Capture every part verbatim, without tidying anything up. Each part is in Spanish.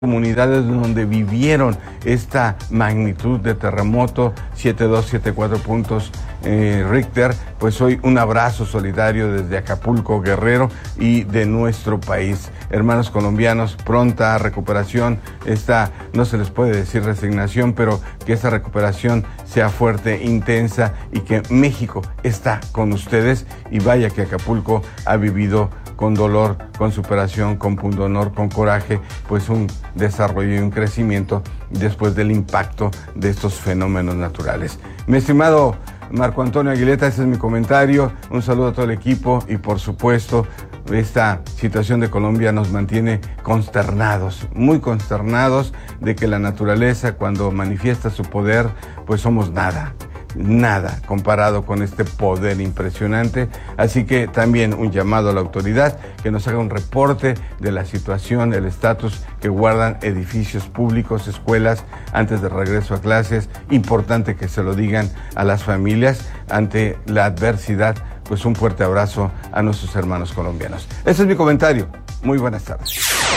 comunidades donde vivieron esta magnitud de terremoto, siete punto dos, siete punto cuatro puntos eh, Richter, pues hoy un abrazo solidario desde Acapulco, Guerrero y de nuestro país. Hermanos colombianos, pronta recuperación, esta, no se les puede decir resignación, pero que esta recuperación sea fuerte, intensa y que México está con ustedes y vaya que Acapulco ha vivido con dolor, con superación, con pundonor, con coraje, pues un desarrollo y un crecimiento después del impacto de estos fenómenos naturales. Mi estimado Marco Antonio Aguileta, ese es mi comentario. Un saludo a todo el equipo y por supuesto esta situación de Colombia nos mantiene consternados, muy consternados de que la naturaleza cuando manifiesta su poder, pues somos nada. Nada comparado con este poder impresionante, así que también un llamado a la autoridad que nos haga un reporte de la situación, el estatus que guardan edificios públicos, escuelas antes de regreso a clases. Importante que se lo digan a las familias ante la adversidad. Pues un fuerte abrazo a nuestros hermanos colombianos. Ese es mi comentario. Muy buenas tardes.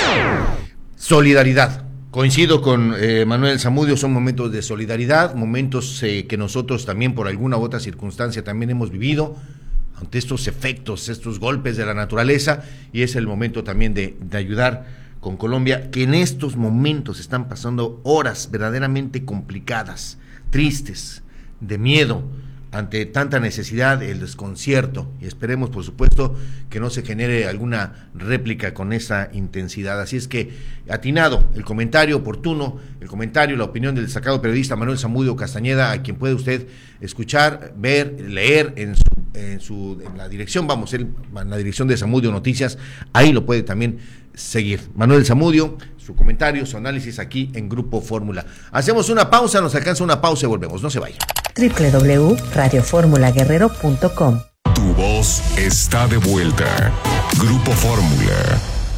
Solidaridad. Coincido con eh, Manuel Zamudio, son momentos de solidaridad, momentos eh, que nosotros también por alguna u otra circunstancia también hemos vivido ante estos efectos, estos golpes de la naturaleza, y es el momento también de, de ayudar con Colombia, que en estos momentos están pasando horas verdaderamente complicadas, tristes, de miedo, ante tanta necesidad, el desconcierto, y esperemos por supuesto que no se genere alguna réplica con esa intensidad. Así es que atinado el comentario oportuno, el comentario, la opinión del destacado periodista Manuel Zamudio Castañeda, a quien puede usted escuchar, ver, leer en su, en su en la dirección, vamos, en la dirección de Zamudio Noticias, ahí lo puede también seguir. Manuel Zamudio, su comentario, su análisis aquí en Grupo Fórmula. Hacemos una pausa, nos alcanza una pausa y volvemos, no se vaya. doble u doble u doble u punto radio fórmula guerrero punto com. Tu voz está de vuelta. Grupo Fórmula.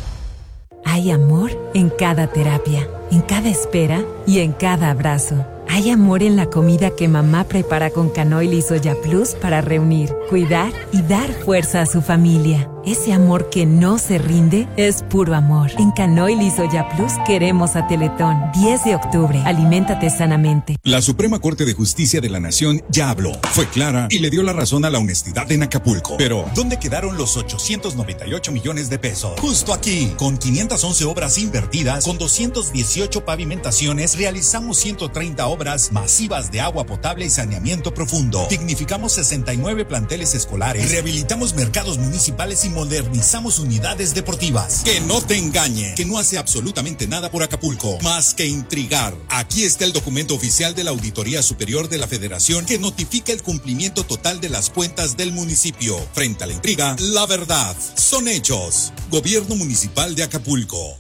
Hay amor en cada terapia, en cada espera y en cada abrazo. Hay amor en la comida que mamá prepara con Canoil y Soya Plus para reunir, cuidar y dar fuerza a su familia. Ese amor que no se rinde es puro amor. En Canoil y Soya Plus queremos a Teletón. diez de octubre. Aliméntate sanamente. La Suprema Corte de Justicia de la Nación ya habló. Fue clara y le dio la razón a la honestidad en Acapulco. Pero, ¿dónde quedaron los ochocientos noventa y ocho millones de pesos? Justo aquí. Con quinientas once obras invertidas, con doscientas dieciocho pavimentaciones, realizamos ciento treinta obras masivas de agua potable y saneamiento profundo. Dignificamos sesenta y nueve planteles escolares, rehabilitamos mercados municipales y modernizamos unidades deportivas. Que no te engañe, que no hace absolutamente nada por Acapulco, más que intrigar. Aquí está el documento oficial de la Auditoría Superior de la Federación que notifica el cumplimiento total de las cuentas del municipio. Frente a la intriga, la verdad son hechos. Gobierno Municipal de Acapulco.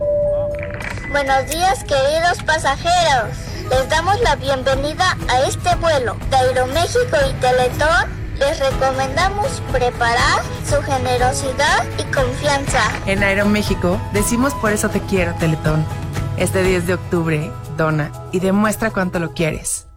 Buenos días, queridos pasajeros. Les damos la bienvenida a este vuelo de Aeroméxico y Teletón. Les recomendamos preparar su generosidad y confianza. En Aeroméxico decimos por eso te quiero, Teletón. Este diez de octubre, dona y demuestra cuánto lo quieres.